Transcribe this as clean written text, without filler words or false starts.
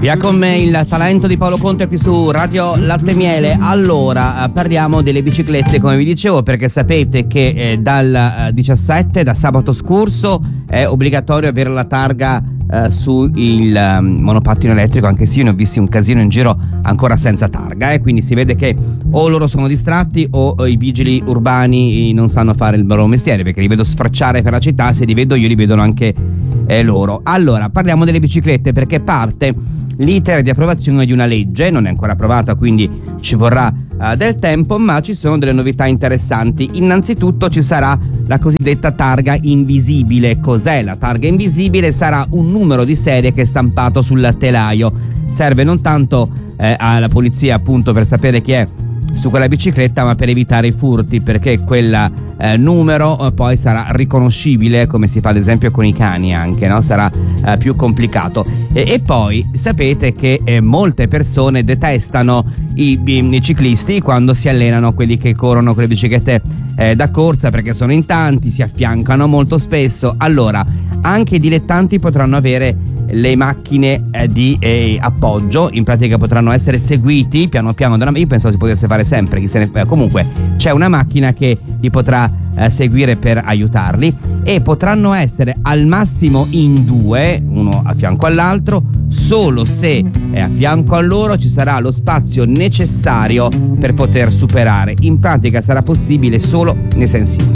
Via con me il talento di Paolo Conte qui su Radio Latte Miele. Allora, parliamo delle biciclette, come vi dicevo, perché sapete che dal 17, da sabato scorso, è obbligatorio avere la targa su il monopattino elettrico, anche se io ne ho visti un casino in giro ancora senza targa, quindi si vede che o loro sono distratti o i vigili urbani non sanno fare il loro mestiere, perché li vedo sfracciare per la città. Se li vedo io, li vedono anche loro. Allora, parliamo delle biciclette, perché parte l'iter di approvazione di una legge, non è ancora approvata, quindi ci vorrà del tempo, ma ci sono delle novità interessanti. Innanzitutto ci sarà la cosiddetta targa invisibile. Cos'è la targa invisibile? Sarà un numero di serie che è stampato sul telaio. Serve non tanto alla polizia, appunto, per sapere chi è su quella bicicletta, ma per evitare i furti, perché quel numero poi sarà riconoscibile, come si fa ad esempio con i cani anche, no? Sarà più complicato. E poi sapete che molte persone detestano i ciclisti quando si allenano, quelli che corrono con le biciclette da corsa, perché sono in tanti, si affiancano molto spesso. Allora, anche i dilettanti potranno avere le macchine di appoggio. In pratica potranno essere seguiti piano piano da una... Io pensavo si potesse fare sempre, comunque c'è una macchina che li potrà seguire per aiutarli, e potranno essere al massimo in due, uno a fianco all'altro, solo se a fianco a loro ci sarà lo spazio necessario per poter superare. In pratica sarà possibile solo nei sensi